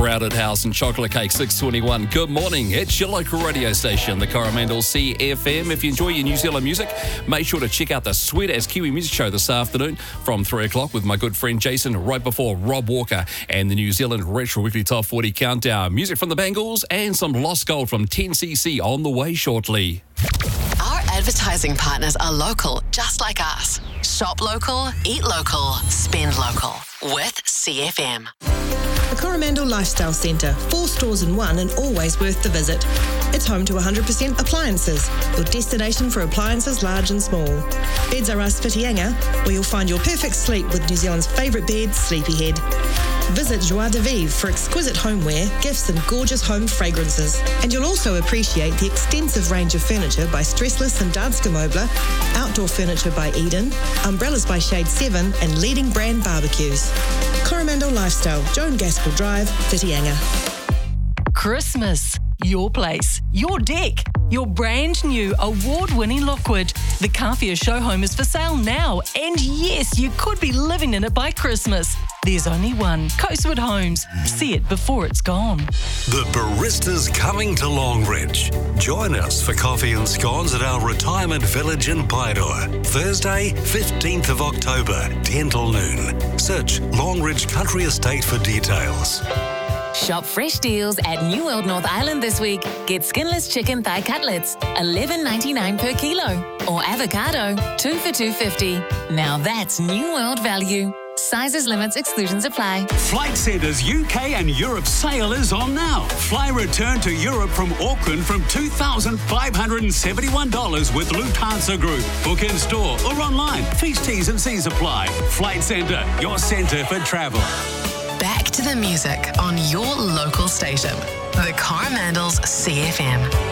Crowded House and Chocolate Cake 621. Good morning. It's your local radio station, the Coromandel CFM. If you enjoy your New Zealand music, make sure to check out the Sweet As Kiwi Music Show this afternoon from 3 o'clock with my good friend Jason, right before Rob Walker and the New Zealand Retro Weekly Top 40 Countdown. Music from the Bangles and some Lost Gold from 10cc on the way shortly. Our advertising partners are local, just like us. Shop local, eat local, spend local with CFM. The Coromandel Lifestyle Centre, 4 stores in one and always worth the visit. It's home to 100% appliances, your destination for appliances large and small. Beds R Us Whitianga, where you'll find your perfect sleep with New Zealand's favourite bed, Sleepyhead. Visit Joie de Vivre for exquisite homeware, gifts and gorgeous home fragrances. And you'll also appreciate the extensive range of furniture by Stressless and Danske Möbler, outdoor furniture by Eden, umbrellas by Shade 7 and leading brand barbecues. Coromandel Lifestyle, Joan Gaskell Drive, Whitianga. Christmas. Your place, your deck, your brand new award-winning Lockwood. The Kawhia show home is for sale now, and yes, you could be living in it by Christmas. There's only one, Coastwood Homes. See it before it's gone. The Barista's coming to Longridge. Join us for coffee and scones at our retirement village in Paeroa. Thursday, 15th of October, 10 till noon. Search Longridge Country Estate for details. Shop fresh deals at New World North Island this week. Get skinless chicken thigh cutlets, $11.99 per kilo. Or avocado, 2 for $2.50. Now that's New World value. Sizes, limits, exclusions apply. Flight Centre's UK and Europe sale is on now. Fly return to Europe from Auckland from $2,571 with Lufthansa Group. Book in store or online. Fees, T's and C's apply. Flight Centre, your centre for travel. Back to the music on your local station. The Coromandel's CFM.